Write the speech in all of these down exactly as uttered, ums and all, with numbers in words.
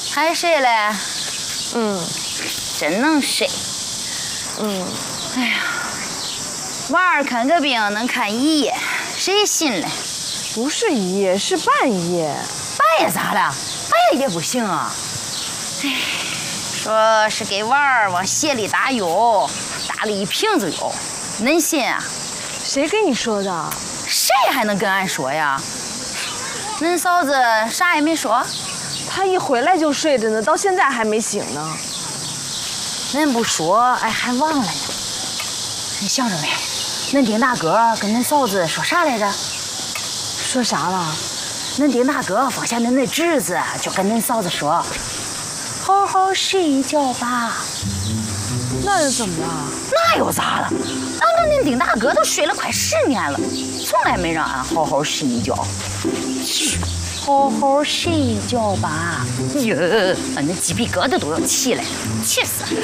还睡嘞？ 嗯， 真能睡。 嗯， 哎呀，娃儿看个病能看一夜，谁信嘞？ 不是一夜，是半夜。 半夜咋了？半夜也不行啊。哎，说是给娃儿往鞋里打药，打了一瓶子药，恁信啊？ 谁跟你说的？ 谁还能跟俺说呀？恁嫂子啥也没说。 她一回来就睡着呢，到现在还没醒呢。 恁不说，哎，还忘了呢。你想着没？恁丁大哥跟恁嫂子说啥来着？ 说啥了？ 恁丁大哥放下恁那侄子，就跟恁嫂子说：“好好睡一觉吧。” 那又怎么了？ 那又咋了？俺跟恁丁大哥都睡了快十年了，从来没让俺好好睡一觉。好好睡一觉吧。哟，俺那鸡皮疙瘩都要起来了，气死了！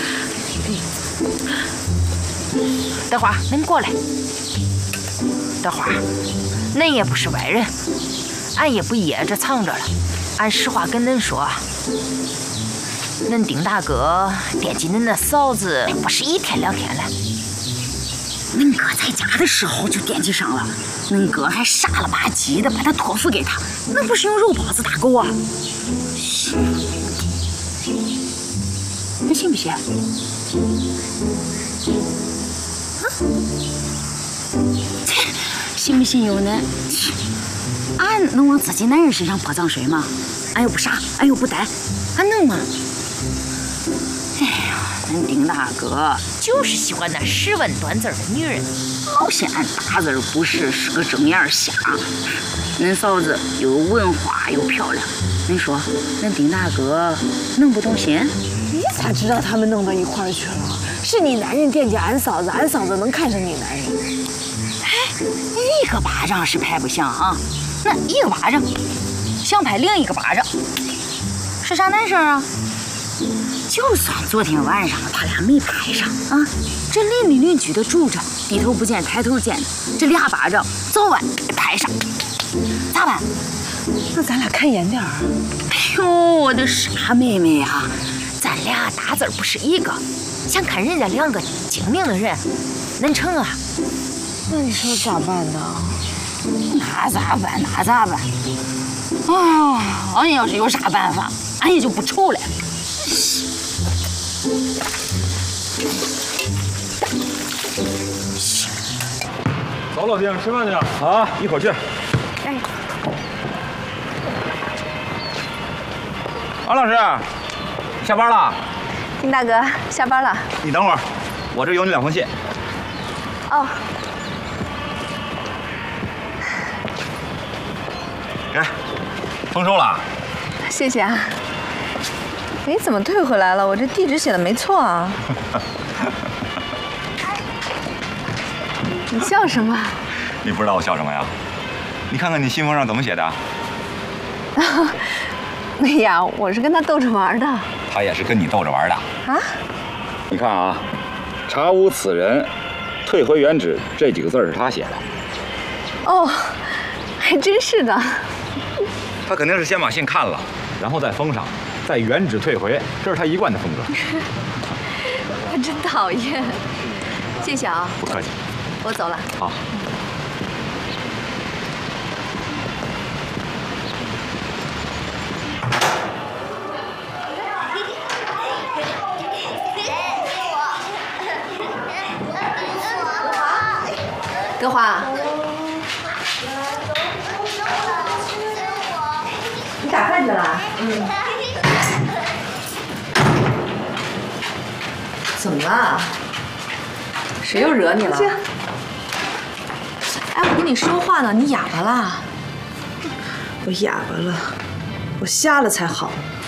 德华，恁过来。德华，恁也不是外人，俺也不掖着藏着了。俺实话跟恁说，恁丁大哥惦记恁那嫂子不是一天两天了。恁哥在家的时候就惦记上了，恁哥还傻了吧唧的把他托付给他，那不是用肉包子打狗啊？你信不信？啊？信不信由恁。俺能往自己男人身上泼脏水吗？俺又不傻，俺又不呆，俺能吗？哎呀，恁丁大哥就是喜欢那十文端字的女人，老嫌俺大字不识，是个正眼瞎。恁嫂子又有文化又漂亮，恁说恁丁大哥能不动心？ 你咋知道他们弄到一块儿去了？是你男人惦记俺嫂子，俺嫂子能看上你男人？ 哎，一个巴掌是拍不响啊，那一个巴掌想拍另一个巴掌，是啥难事啊？就算昨天晚上他俩没拍上啊，这邻里邻居的住着，低头不见抬头见，这俩巴掌早晚拍上，咋办？ 那咱俩看严点儿。 哎呦，我的傻妹妹呀、啊，咱俩大字不是一个，想看人家两个精明的人，能成啊？ 那你说咋办呢？ 那咋办？那咋办？啊，俺要是有啥办法，俺也就不愁了。 走，老丁，吃饭去了啊！一会儿去。 哎， 王老师，下班了？ 丁大哥，下班了。 你等会儿，我这有你两封信。 哦。 来，丰收了。 谢谢啊。哎，怎么退回来了？我这地址写的没错啊。你笑什么？ 你不知道我笑什么呀？你看看你信封上怎么写的？ 哎呀，我是跟他逗着玩的。 他也是跟你逗着玩的啊？ 你看啊，查无此人，退回原址这几个字是他写的。 哦，还真是的。 他肯定是先把信看了，然后再封上，再原址退回，这是他一贯的风格。 他真讨厌。谢谢啊。 不客气。 我走了。 好。 德华，你打饭去了？嗯。怎么了？谁又惹你了？哎，我跟你说话呢，你哑巴啦？ 我哑巴了，我瞎了才好。